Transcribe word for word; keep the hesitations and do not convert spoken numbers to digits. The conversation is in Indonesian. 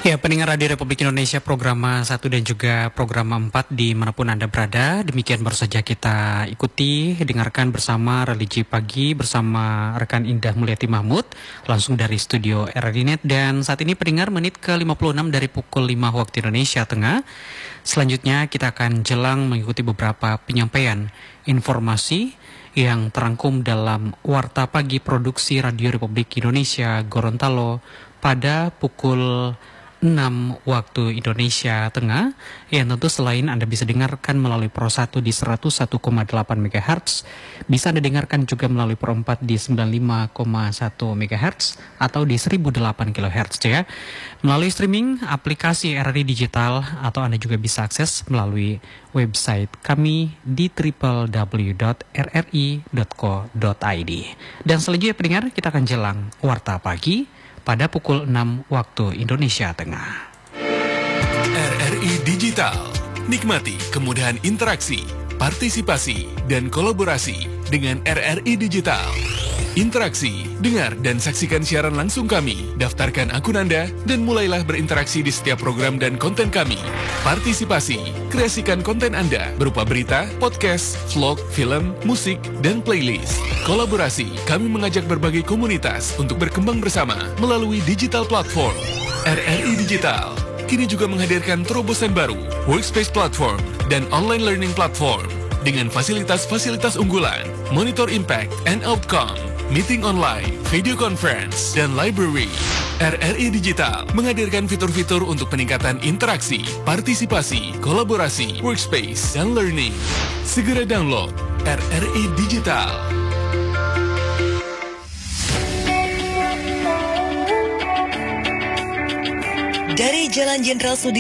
Ya, pendengar Radio Republik Indonesia program satu dan juga program empat dimanapun Anda berada. Demikian baru saja kita ikuti, dengarkan bersama Religi Pagi bersama rekan Indah Mulyati Mahmud langsung dari studio R R I Net. Dan saat ini pendengar menit ke lima puluh enam dari pukul lima waktu Indonesia Tengah. Selanjutnya kita akan jelang mengikuti beberapa penyampaian informasi yang terangkum dalam Warta Pagi Produksi Radio Republik Indonesia Gorontalo pada pukul enam waktu Indonesia Tengah, yang tentu selain Anda bisa dengarkan melalui Pro satu di seratus satu koma delapan megahertz, bisa Anda dengarkan juga melalui Pro empat di sembilan puluh lima koma satu megahertz atau di seribu delapan kilohertz ya. Melalui streaming aplikasi R R I Digital, atau Anda juga bisa akses melalui website kami di w w w dot r r i dot co dot i d. Dan selanjutnya pendengar, kita akan jelang Warta Pagi pada pukul enam waktu Indonesia Tengah. R R I Digital. Nikmati kemudahan interaksi, partisipasi, dan kolaborasi dengan R R I Digital. Interaksi, dengar dan saksikan siaran langsung kami, daftarkan akun Anda, dan mulailah berinteraksi di setiap program dan konten kami. Partisipasi, kreasikan konten Anda berupa berita, podcast, vlog, film, musik, dan playlist. Kolaborasi, kami mengajak berbagai komunitas untuk berkembang bersama melalui digital platform. R R I Digital kini juga menghadirkan terobosan baru, workspace platform, dan online learning platform dengan fasilitas-fasilitas unggulan, monitor impact and outcome, meeting online, video conference, dan library. R R I Digital menghadirkan fitur-fitur untuk peningkatan interaksi, partisipasi, kolaborasi, workspace, dan learning. Segera download R R I Digital. Dari Jalan Jenderal Sudirman